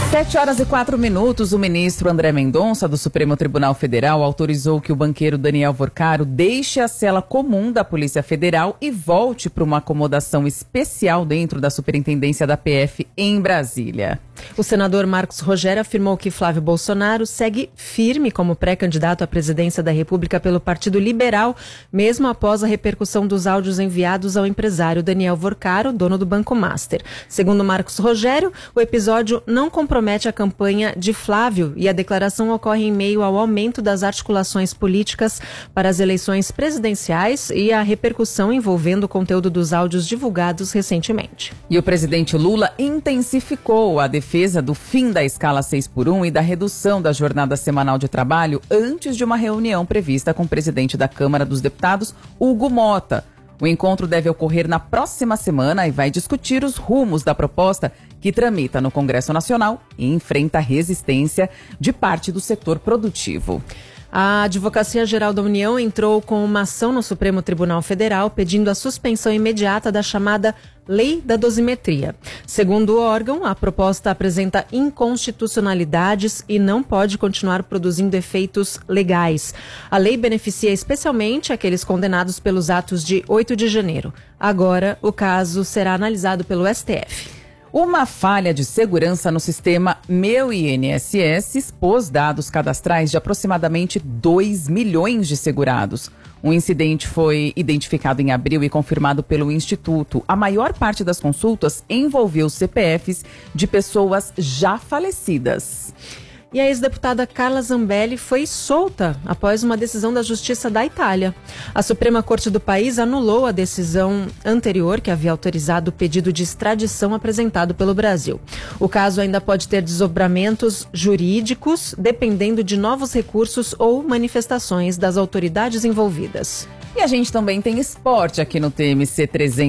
7h04, o ministro André Mendonça, do Supremo Tribunal Federal, autorizou que o banqueiro Daniel Vorcaro deixe a cela comum da Polícia Federal e volte para uma acomodação especial dentro da Superintendência da PF em Brasília. O senador Marcos Rogério afirmou que Flávio Bolsonaro segue firme como pré-candidato à presidência da República pelo Partido Liberal, mesmo após a repercussão dos áudios enviados ao empresário Daniel Vorcaro, dono do Banco Master. Segundo Marcos Rogério, o episódio não compromete a campanha de Flávio e a declaração ocorre em meio ao aumento das articulações políticas para as eleições presidenciais e a repercussão envolvendo o conteúdo dos áudios divulgados recentemente. E o presidente Lula intensificou a defesa do fim da escala 6x1 e da redução da jornada semanal de trabalho antes de uma reunião prevista com o presidente da Câmara dos Deputados, Hugo Mota. O encontro deve ocorrer na próxima semana e vai discutir os rumos da proposta que tramita no Congresso Nacional e enfrenta resistência de parte do setor produtivo. A Advocacia Geral da União entrou com uma ação no Supremo Tribunal Federal pedindo a suspensão imediata da chamada Lei da Dosimetria. Segundo o órgão, a proposta apresenta inconstitucionalidades e não pode continuar produzindo efeitos legais. A lei beneficia especialmente aqueles condenados pelos atos de 8 de janeiro. Agora, o caso será analisado pelo STF. Uma falha de segurança no sistema Meu INSS expôs dados cadastrais de aproximadamente 2 milhões de segurados. O incidente foi identificado em abril e confirmado pelo Instituto. A maior parte das consultas envolveu CPFs de pessoas já falecidas. E a ex-deputada Carla Zambelli foi solta após uma decisão da Justiça da Itália. A Suprema Corte do país anulou a decisão anterior que havia autorizado o pedido de extradição apresentado pelo Brasil. O caso ainda pode ter desdobramentos jurídicos, dependendo de novos recursos ou manifestações das autoridades envolvidas. E a gente também tem esporte aqui no TMC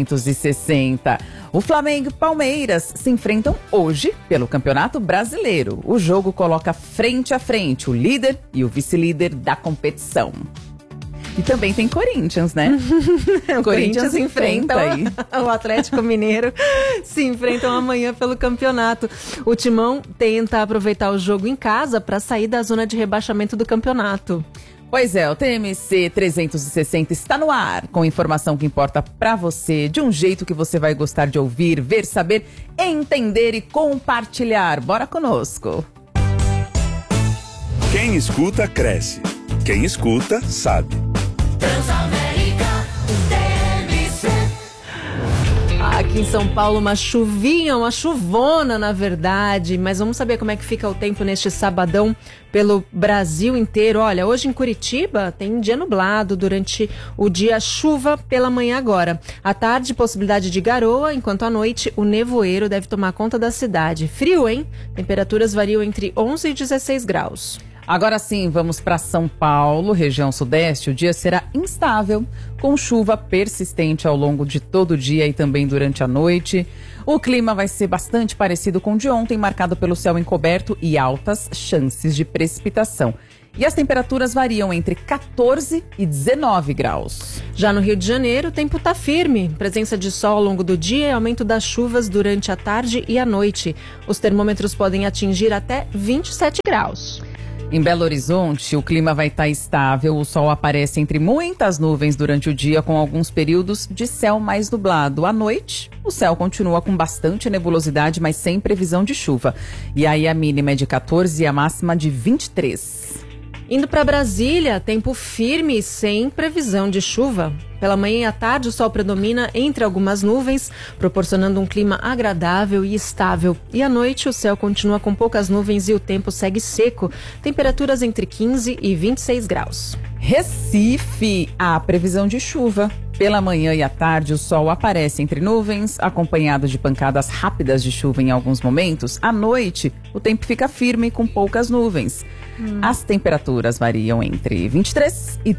360. O Flamengo e Palmeiras se enfrentam hoje pelo Campeonato Brasileiro. O jogo coloca frente a frente o líder e o vice-líder da competição. E também tem Corinthians, né? O Corinthians enfrenta aí. O Atlético Mineiro se enfrentam amanhã pelo campeonato. O Timão tenta aproveitar o jogo em casa para sair da zona de rebaixamento do campeonato. Pois é, o TMC 360 está no ar, com informação que importa pra você, de um jeito que você vai gostar de ouvir, ver, saber, entender e compartilhar. Bora conosco! Quem escuta, cresce. Quem escuta, sabe. Aqui em São Paulo, uma chuvinha, uma chuvona, na verdade. Mas vamos saber como é que fica o tempo neste sabadão pelo Brasil inteiro. Olha, hoje em Curitiba tem dia nublado, durante o dia chuva pela manhã agora. À tarde, possibilidade de garoa, enquanto à noite o nevoeiro deve tomar conta da cidade. Frio, hein? Temperaturas variam entre 11 e 16 graus. Agora sim, vamos para São Paulo, região sudeste. O dia será instável, com chuva persistente ao longo de todo o dia e também durante a noite. O clima vai ser bastante parecido com o de ontem, marcado pelo céu encoberto e altas chances de precipitação. E as temperaturas variam entre 14 e 19 graus. Já no Rio de Janeiro, o tempo está firme. Presença de sol ao longo do dia e aumento das chuvas durante a tarde e a noite. Os termômetros podem atingir até 27 graus. Em Belo Horizonte, o clima vai estar estável, o sol aparece entre muitas nuvens durante o dia, com alguns períodos de céu mais nublado. À noite, o céu continua com bastante nebulosidade, mas sem previsão de chuva. E aí a mínima é de 14 e a máxima de 23. Indo para Brasília, tempo firme e sem previsão de chuva. Pela manhã e à tarde, o sol predomina entre algumas nuvens, proporcionando um clima agradável e estável. E à noite, o céu continua com poucas nuvens e o tempo segue seco. Temperaturas entre 15 e 26 graus. Recife, há previsão de chuva. Pela manhã e à tarde, o sol aparece entre nuvens, acompanhado de pancadas rápidas de chuva em alguns momentos. À noite, o tempo fica firme com poucas nuvens. As temperaturas variam entre 23 e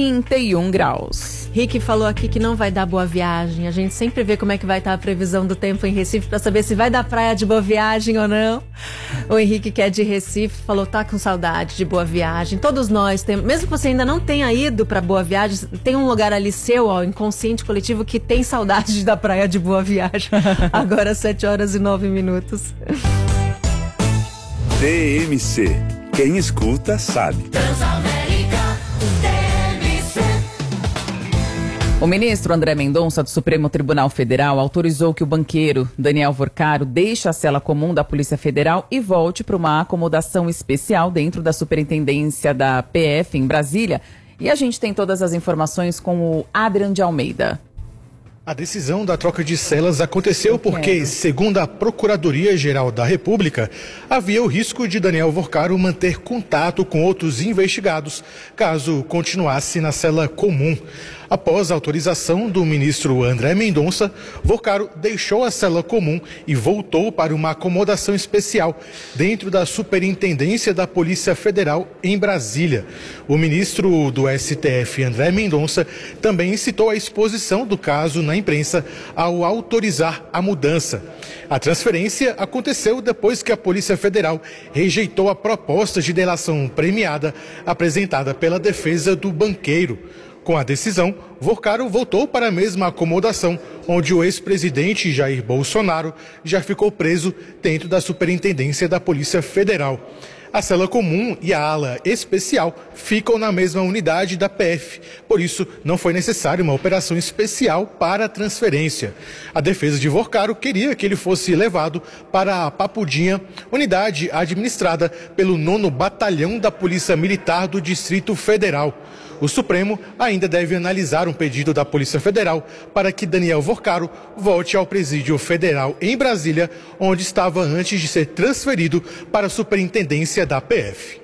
31 graus. Rick falou aqui que não vai dar Boa Viagem. A gente sempre vê como é que vai estar a previsão do tempo em Recife para saber se vai dar praia de Boa Viagem ou não. O Henrique, que é de Recife, falou tá com saudade de Boa Viagem. Todos nós temos, mesmo que você ainda não tenha ido para Boa Viagem, tem um lugar ali seu, ó, inconsciente coletivo, que tem saudade da praia de Boa Viagem. Agora 7h09. TMC. Quem escuta, sabe. O ministro André Mendonça, do Supremo Tribunal Federal, autorizou que o banqueiro Daniel Vorcaro deixe a cela comum da Polícia Federal e volte para uma acomodação especial dentro da Superintendência da PF em Brasília. E a gente tem todas as informações com o Adrian de Almeida. A decisão da troca de celas aconteceu porque, segundo a Procuradoria-Geral da República, havia o risco de Daniel Vorcaro manter contato com outros investigados, caso continuasse na cela comum. Após a autorização do ministro André Mendonça, Vorcaro deixou a cela comum e voltou para uma acomodação especial dentro da Superintendência da Polícia Federal em Brasília. O ministro do STF, André Mendonça, também citou a exposição do caso na imprensa ao autorizar a mudança. A transferência aconteceu depois que a Polícia Federal rejeitou a proposta de delação premiada apresentada pela defesa do banqueiro. Com a decisão, Vorcaro voltou para a mesma acomodação onde o ex-presidente Jair Bolsonaro já ficou preso dentro da Superintendência da Polícia Federal. A cela comum e a ala especial ficam na mesma unidade da PF, por isso não foi necessária uma operação especial para a transferência. A defesa de Vorcaro queria que ele fosse levado para a Papudinha, unidade administrada pelo 9º Batalhão da Polícia Militar do Distrito Federal. O Supremo ainda deve analisar um pedido da Polícia Federal para que Daniel Vorcaro volte ao Presídio Federal em Brasília, onde estava antes de ser transferido para a Superintendência da PF.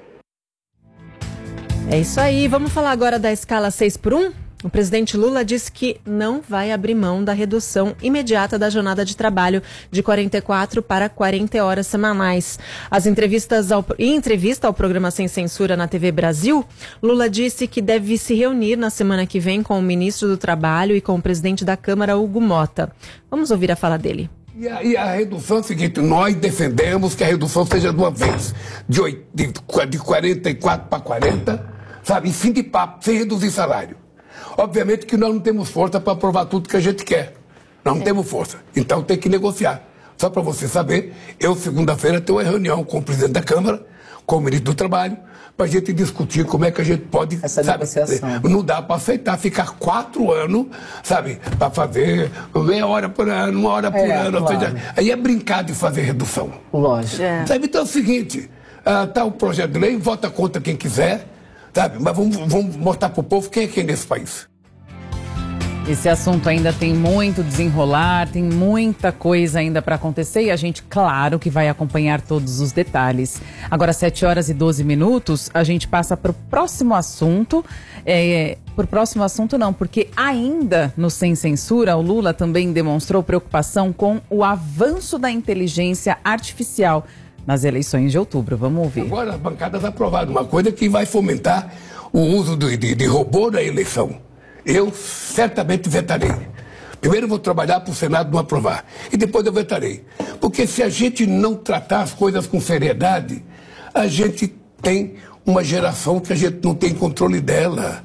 É isso aí. Vamos falar agora da escala 6x1? O presidente Lula disse que não vai abrir mão da redução imediata da jornada de trabalho de 44 para 40 horas semanais. Em entrevista ao programa Sem Censura na TV Brasil, Lula disse que deve se reunir na semana que vem com o ministro do Trabalho e com o presidente da Câmara, Hugo Mota. Vamos ouvir a fala dele. E a redução é o seguinte, nós defendemos que a redução seja de uma vez, de 44 para 40, sabe, em fim de papo, sem reduzir salário. Obviamente que nós não temos força para aprovar tudo que a gente quer. Nós não temos força. Então tem que negociar. Só para você saber, eu segunda-feira tenho uma reunião com o presidente da Câmara, com o ministro do Trabalho, para a gente discutir como é que a gente pode, essa negociação. Não dá para aceitar ficar 4 anos, sabe, para fazer meia hora por ano, 1 hora por ano. Claro. Ou seja, aí é brincar de fazer redução. Lógico. Sabe, então é o seguinte, tá o projeto de lei, vota contra quem quiser, sabe, mas vamos mostrar para o povo quem é quem nesse país. Esse assunto ainda tem muito desenrolar, tem muita coisa ainda para acontecer e a gente, claro, que vai acompanhar todos os detalhes. Agora, 7h12, a gente passa para o próximo assunto. Por próximo assunto não, porque ainda no Sem Censura, o Lula também demonstrou preocupação com o avanço da inteligência artificial nas eleições de outubro. Vamos ouvir. Agora as bancadas aprovaram uma coisa que vai fomentar o uso de robô na eleição. Eu certamente vetarei. Primeiro eu vou trabalhar para o Senado não aprovar. E depois eu vetarei. Porque se a gente não tratar as coisas com seriedade, a gente tem uma geração que a gente não tem controle dela.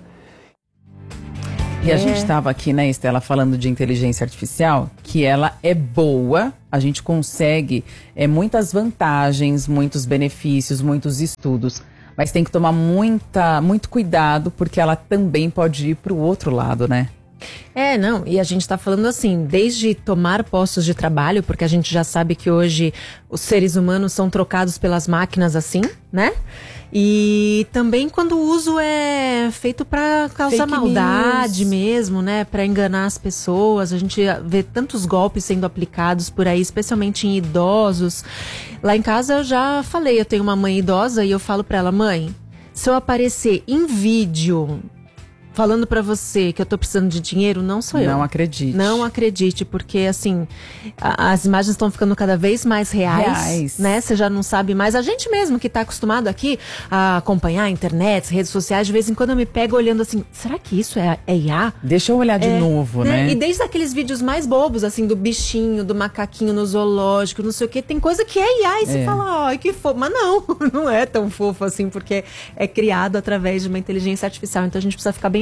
E a gente estava aqui, né, Estela, falando de inteligência artificial, que ela é boa, a gente consegue muitas vantagens, muitos benefícios, muitos estudos. Mas tem que tomar muito cuidado, porque ela também pode ir para o outro lado, né? E a gente está falando assim, desde tomar postos de trabalho, porque a gente já sabe que hoje os seres humanos são trocados pelas máquinas assim, né? E também quando o uso é feito para causar Fake maldade news mesmo, né? Para enganar as pessoas. A gente vê tantos golpes sendo aplicados por aí, especialmente em idosos. Lá em casa eu já falei, eu tenho uma mãe idosa e eu falo para ela, mãe, se eu aparecer em vídeo falando pra você que eu tô precisando de dinheiro, não sou eu. Não acredite. Não acredite, porque assim, as imagens estão ficando cada vez mais reais, né? Você já não sabe mais. A gente mesmo que tá acostumado aqui a acompanhar a internet, redes sociais, de vez em quando eu me pego olhando assim, será que isso é IA? Deixa eu olhar de novo, né? E desde aqueles vídeos mais bobos, assim, do bichinho, do macaquinho no zoológico, não sei o que, tem coisa que é IA e você fala, ai, que fofo. Mas não, não é tão fofo assim, porque é criado através de uma inteligência artificial. Então a gente precisa ficar bem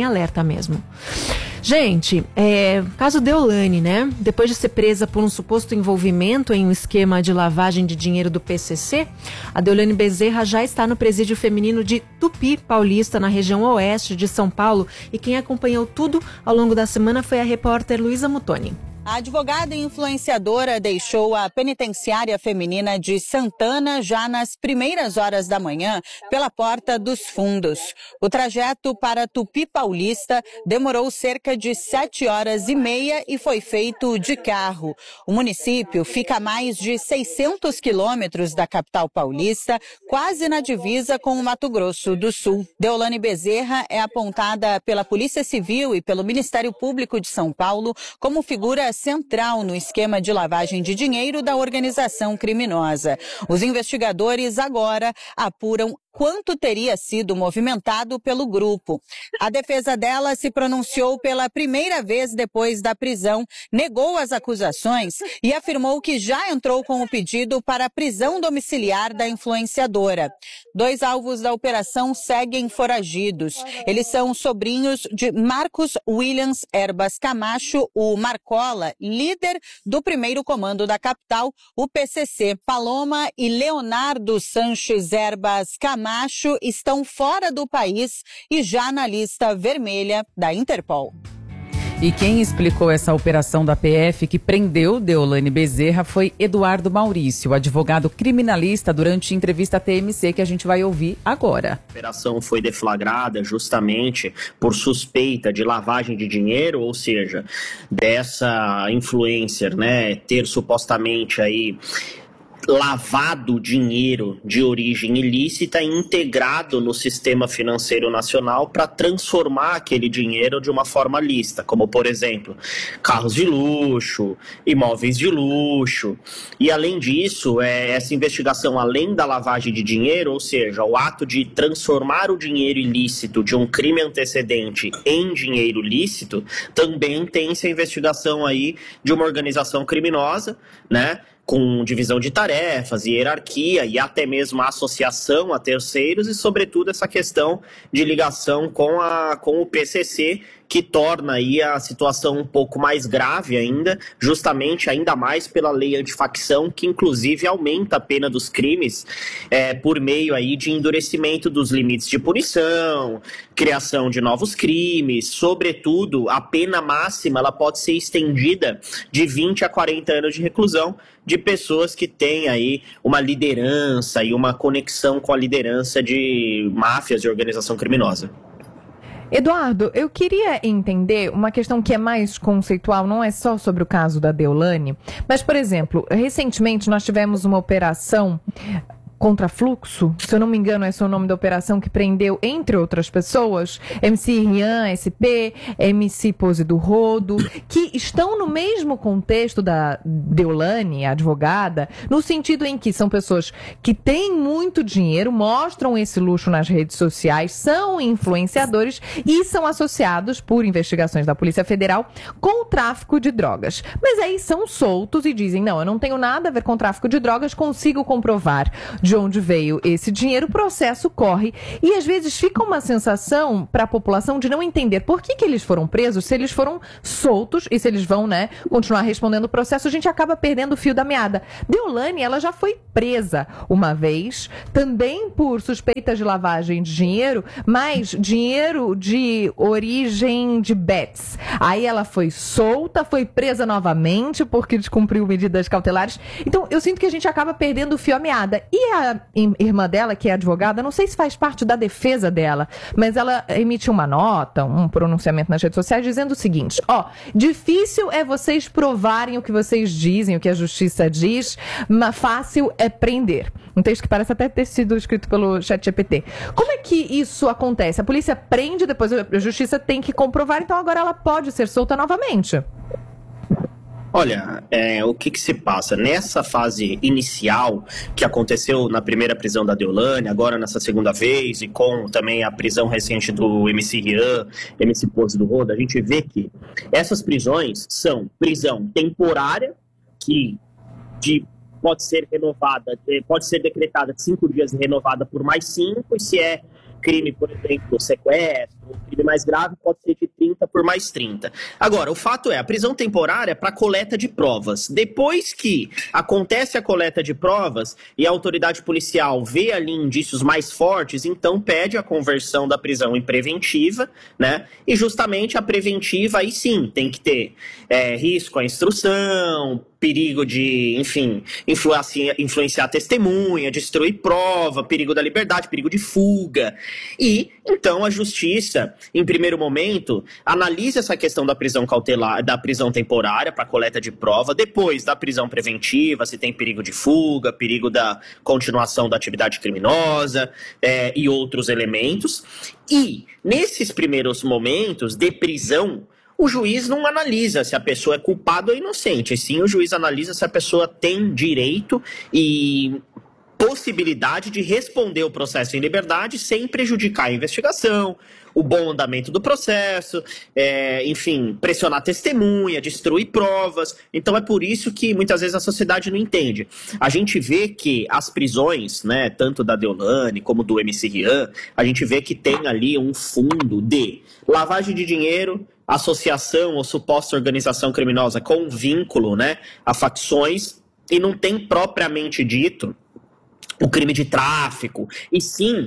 em alerta mesmo. Gente, caso Deolane, né? Depois de ser presa por um suposto envolvimento em um esquema de lavagem de dinheiro do PCC, a Deolane Bezerra já está no presídio feminino de Tupi Paulista, na região oeste de São Paulo. E quem acompanhou tudo ao longo da semana foi a repórter Luísa Muttoni. A advogada e influenciadora deixou a penitenciária feminina de Santana já nas primeiras horas da manhã pela Porta dos Fundos. O trajeto para Tupi Paulista demorou cerca de 7h30 e foi feito de carro. O município fica a mais de 600 quilômetros da capital paulista, quase na divisa com o Mato Grosso do Sul. Deolane Bezerra é apontada pela Polícia Civil e pelo Ministério Público de São Paulo como figura central no esquema de lavagem de dinheiro da organização criminosa. Os investigadores agora apuram quanto teria sido movimentado pelo grupo. A defesa dela se pronunciou pela primeira vez depois da prisão, negou as acusações e afirmou que já entrou com o pedido para a prisão domiciliar da influenciadora. 2 alvos da operação seguem foragidos. Eles são sobrinhos de Marcos Williams Erbas Camacho, o Marcola, líder do primeiro comando da capital, o PCC. Paloma e Leonardo Sanches Erbas Camacho estão fora do país e já na lista vermelha da Interpol. E quem explicou essa operação da PF que prendeu Deolane Bezerra foi Eduardo Maurício, advogado criminalista, durante entrevista à TMC que a gente vai ouvir agora. A operação foi deflagrada justamente por suspeita de lavagem de dinheiro, ou seja, dessa influencer, né, ter supostamente aí lavado dinheiro de origem ilícita e integrado no sistema financeiro nacional para transformar aquele dinheiro de uma forma lícita, como, por exemplo, carros de luxo, imóveis de luxo. E, além disso, essa investigação, além da lavagem de dinheiro, ou seja, o ato de transformar o dinheiro ilícito de um crime antecedente em dinheiro lícito, também tem essa investigação aí de uma organização criminosa, né, com divisão de tarefas, hierarquia e até mesmo a associação a terceiros e, sobretudo, essa questão de ligação com o PCC, que torna aí a situação um pouco mais grave ainda, justamente ainda mais pela lei antifacção, que inclusive aumenta a pena dos crimes por meio aí de endurecimento dos limites de punição, criação de novos crimes, sobretudo a pena máxima ela pode ser estendida de 20 a 40 anos de reclusão de pessoas que têm aí uma liderança e uma conexão com a liderança de máfias de organização criminosa. Eduardo, eu queria entender uma questão que é mais conceitual, não é só sobre o caso da Deolane, mas, por exemplo, recentemente nós tivemos uma operação Contrafluxo, se eu não me engano, esse é o nome da operação, que prendeu, entre outras pessoas, MC Rian, SP, MC Pose do Rodo, que estão no mesmo contexto da Deolane, a advogada, no sentido em que são pessoas que têm muito dinheiro, mostram esse luxo nas redes sociais, são influenciadores e são associados, por investigações da Polícia Federal, com o tráfico de drogas. Mas aí são soltos e dizem, não, eu não tenho nada a ver com tráfico de drogas, consigo comprovar de onde veio esse dinheiro, o processo corre e às vezes fica uma sensação para a população de não entender por que eles foram presos, se eles foram soltos e se eles vão, né, continuar respondendo o processo, a gente acaba perdendo o fio da meada. Deolane, ela já foi presa uma vez, também por suspeitas de lavagem de dinheiro, mas dinheiro de origem de bets. Aí ela foi solta, foi presa novamente porque descumpriu medidas cautelares. Então eu sinto que a gente acaba perdendo o fio à meada. E a irmã dela, que é advogada, não sei se faz parte da defesa dela, mas ela emitiu uma nota, um pronunciamento nas redes sociais dizendo o seguinte, difícil é vocês provarem o que vocês dizem, o que a justiça diz, mas fácil é prender. Um texto que parece até ter sido escrito pelo ChatGPT. Como é que isso acontece? A polícia prende, depois a justiça tem que comprovar, então agora ela pode ser solta novamente. Olha, o que se passa? Nessa fase inicial, que aconteceu na primeira prisão da Deolane, agora nessa segunda vez, e com também a prisão recente do MC Rian, MC Pose do Rodo, a gente vê que essas prisões são prisão temporária, que pode ser renovada, pode ser decretada de 5 dias e renovada por mais 5, e se é crime, por exemplo, sequestro, um crime mais grave pode ser de 30 por mais 30. Agora, o fato é, a prisão temporária é para coleta de provas. Depois que acontece a coleta de provas e a autoridade policial vê ali indícios mais fortes, então pede a conversão da prisão em preventiva, né? E justamente a preventiva aí sim tem que ter risco à instrução, perigo de, enfim, influenciar a testemunha, destruir prova, perigo da liberdade, perigo de fuga. E, então, a justiça, em primeiro momento, analisa essa questão da prisão cautelar, da prisão temporária para coleta de prova, depois da prisão preventiva, se tem perigo de fuga, perigo da continuação da atividade criminosa e outros elementos. E, nesses primeiros momentos de prisão, o juiz não analisa se a pessoa é culpada ou inocente, sim o juiz analisa se a pessoa tem direito e possibilidade de responder o processo em liberdade sem prejudicar a investigação, o bom andamento do processo, enfim, pressionar a testemunha, destruir provas. Então é por isso que muitas vezes a sociedade não entende. A gente vê que as prisões, né, tanto da Deolane como do MC Rian, a gente vê que tem ali um fundo de lavagem de dinheiro, associação ou suposta organização criminosa com vínculo, né, a facções, e não tem propriamente dito o crime de tráfico, e sim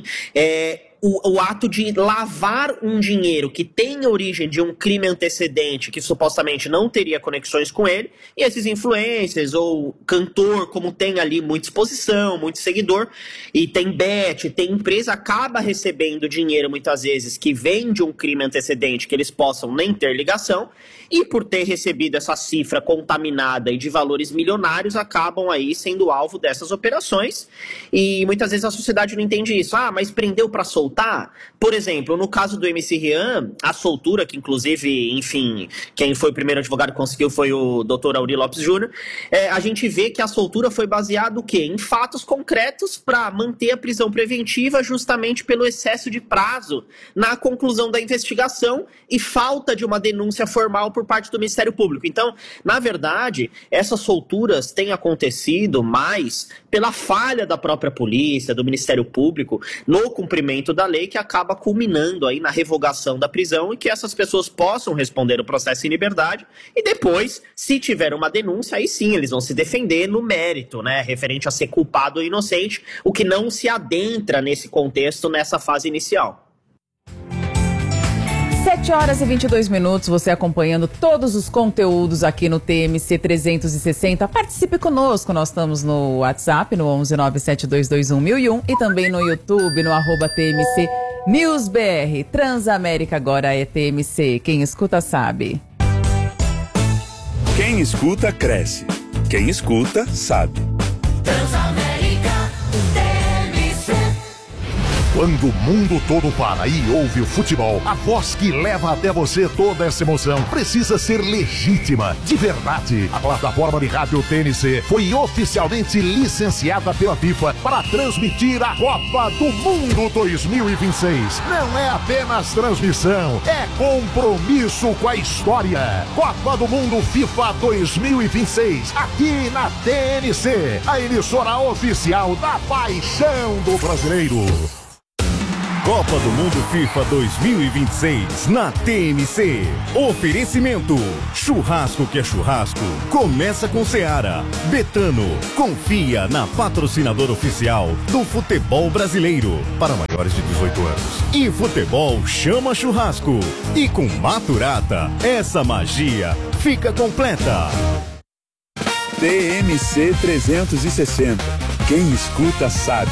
o ato de lavar um dinheiro que tem origem de um crime antecedente que supostamente não teria conexões com ele, e esses influencers ou cantor, como tem ali muita exposição, muito seguidor, e tem bet, tem empresa, acaba recebendo dinheiro muitas vezes que vem de um crime antecedente que eles possam nem ter ligação, e por ter recebido essa cifra contaminada e de valores milionários, acabam aí sendo alvo dessas operações, e muitas vezes a sociedade não entende isso. Ah, mas prendeu para soltar? Por exemplo, no caso do MC Rian, a soltura, que inclusive, enfim, quem foi o primeiro advogado que conseguiu foi o Dr. Auri Lopes Júnior, a gente vê que a soltura foi baseada o quê? Em fatos concretos para manter a prisão preventiva justamente pelo excesso de prazo na conclusão da investigação e falta de uma denúncia formal por parte do Ministério Público. Então, na verdade, essas solturas têm acontecido mais pela falha da própria polícia, do Ministério Público, no cumprimento da lei, que acaba culminando aí na revogação da prisão e que essas pessoas possam responder o processo em liberdade e depois, se tiver uma denúncia, aí sim eles vão se defender no mérito, né, referente a ser culpado ou inocente, o que não se adentra nesse contexto, nessa fase inicial. 7h22, você acompanhando todos os conteúdos aqui no TMC 360. Participe conosco, nós estamos no WhatsApp, no 11972211001 e também no YouTube, no @TMC NewsBR. Transamérica agora é TMC, quem escuta sabe. Quem escuta, cresce. Quem escuta, sabe. Transamérica, TMC. Quando o mundo todo para e ouve o futebol, a voz que leva até você toda essa emoção precisa ser legítima, de verdade. A plataforma de rádio TNC foi oficialmente licenciada pela FIFA para transmitir a Copa do Mundo 2026. Não é apenas transmissão, é compromisso com a história. Copa do Mundo FIFA 2026, aqui na TNC, a emissora oficial da paixão do brasileiro. Copa do Mundo FIFA 2026 na TMC. Oferecimento: churrasco que é churrasco. Começa com Seara. Betano. Confia na patrocinadora oficial do futebol brasileiro para maiores de 18 anos. E futebol chama churrasco. E com Maturata, essa magia fica completa. TMC 360. Quem escuta sabe.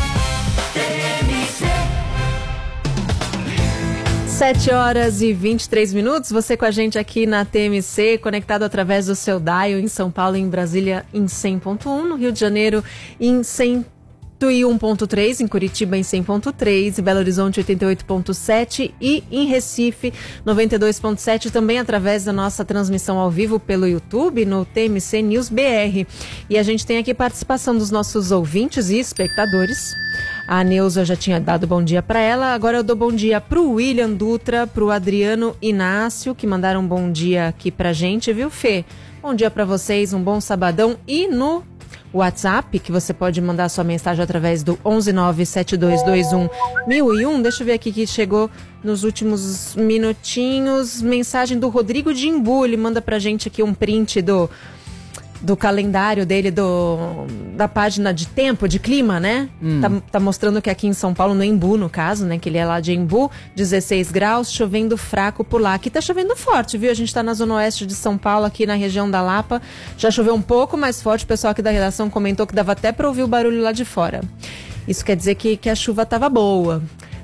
7h23, você com a gente aqui na TMC, conectado através do seu dial em São Paulo, em Brasília em 100.1, no Rio de Janeiro em 101.3, em Curitiba em 100.3, em Belo Horizonte 88.7 e em Recife 92.7, também através da nossa transmissão ao vivo pelo YouTube no TMC News BR. E a gente tem aqui participação dos nossos ouvintes e espectadores. A Neuza já tinha dado bom dia para ela, agora eu dou bom dia pro William Dutra, pro Adriano Inácio, que mandaram um bom dia aqui pra gente, viu, Fê? Bom dia para vocês, um bom sabadão. E no WhatsApp, que você pode mandar sua mensagem através do 11972211001. Deixa eu ver aqui que chegou nos últimos minutinhos. Mensagem do Rodrigo de Imbu, ele manda pra gente aqui um print do calendário dele, da página de tempo, de clima, né? Tá mostrando que aqui em São Paulo, no Embu, no caso, né? Que ele é lá de Embu, 16 graus, chovendo fraco por lá. Aqui tá chovendo forte, viu? A gente tá na zona oeste de São Paulo, aqui na região da Lapa. Já choveu um pouco mais forte, o pessoal aqui da redação comentou que dava até pra ouvir o barulho lá de fora. Isso quer dizer que a chuva tava boa.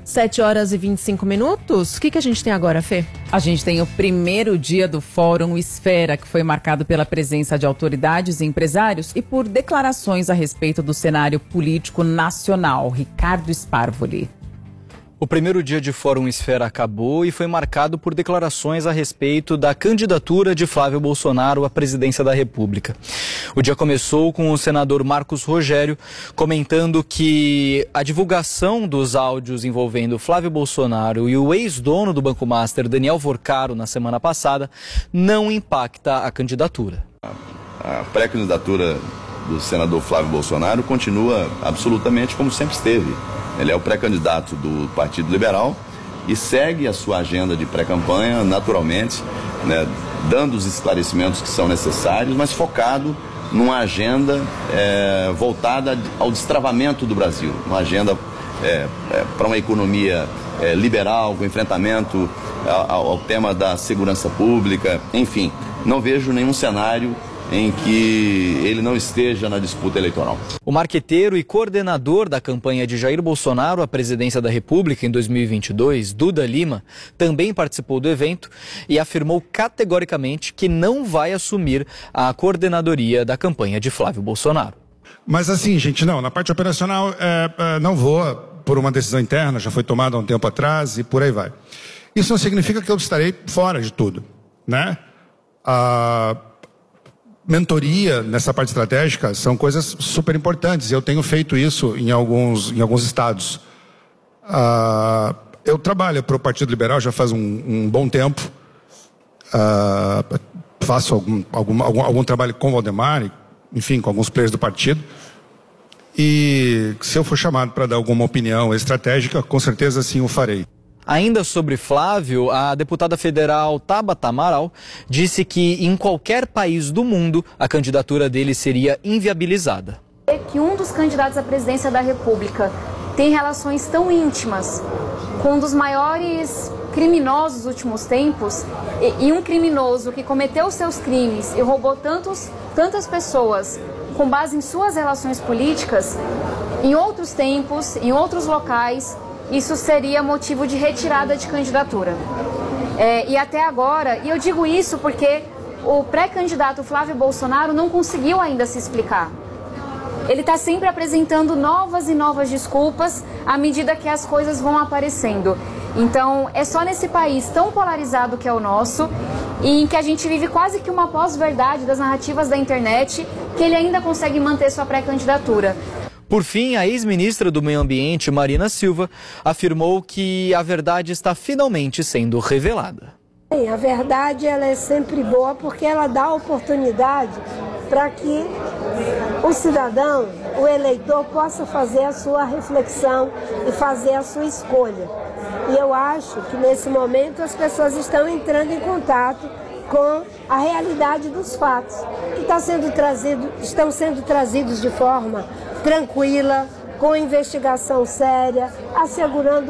7h25. O que a gente tem agora, Fê? A gente tem o primeiro dia do Fórum Esfera, que foi marcado pela presença de autoridades e empresários e por declarações a respeito do cenário político nacional. Ricardo Sparvoli. O primeiro dia de Fórum Esfera acabou e foi marcado por declarações a respeito da candidatura de Flávio Bolsonaro à presidência da República. O dia começou com o senador Marcos Rogério comentando que a divulgação dos áudios envolvendo Flávio Bolsonaro e o ex-dono do Banco Master, Daniel Vorcaro, na semana passada, não impacta a candidatura. A pré-candidatura do senador Flávio Bolsonaro continua absolutamente como sempre esteve. Ele é o pré-candidato do Partido Liberal e segue a sua agenda de pré-campanha naturalmente, né, dando os esclarecimentos que são necessários, mas focado numa agenda voltada ao destravamento do Brasil, uma agenda para uma economia liberal, com enfrentamento ao tema da segurança pública. Enfim, não vejo nenhum cenário em que ele não esteja na disputa eleitoral. O marqueteiro e coordenador da campanha de Jair Bolsonaro à presidência da República em 2022, Duda Lima, também participou do evento e afirmou categoricamente que não vai assumir a coordenadoria da campanha de Flávio Bolsonaro. Mas assim, gente, não, na parte operacional não vou, por uma decisão interna, já foi tomada há um tempo atrás e por aí vai. Isso não significa que eu estarei fora de tudo, né? Mentoria nessa parte estratégica são coisas super importantes. Eu tenho feito isso em alguns estados. Eu trabalho para o Partido Liberal já faz um bom tempo. Faço algum trabalho com o Valdemar, enfim, com alguns players do partido. E se eu for chamado para dar alguma opinião estratégica, com certeza sim o farei. Ainda sobre Flávio, a deputada federal Tabata Amaral disse que em qualquer país do mundo a candidatura dele seria inviabilizada. Que um dos candidatos à presidência da República tem relações tão íntimas com um dos maiores criminosos dos últimos tempos e um criminoso que cometeu seus crimes e roubou tantas pessoas com base em suas relações políticas, em outros tempos, em outros locais, isso seria motivo de retirada de candidatura. E até agora, e eu digo isso porque o pré-candidato Flávio Bolsonaro não conseguiu ainda se explicar. Ele está sempre apresentando novas e novas desculpas à medida que as coisas vão aparecendo. Então, é só nesse país tão polarizado que é o nosso, e em que a gente vive quase que uma pós-verdade das narrativas da internet, que ele ainda consegue manter sua pré-candidatura. Por fim, a ex-ministra do Meio Ambiente, Marina Silva, afirmou que a verdade está finalmente sendo revelada. A verdade ela é sempre boa porque ela dá oportunidade para que o cidadão, o eleitor, possa fazer a sua reflexão e fazer a sua escolha. E eu acho que nesse momento as pessoas estão entrando em contato com a realidade dos fatos, que estão sendo trazidos de forma tranquila, com investigação séria, assegurando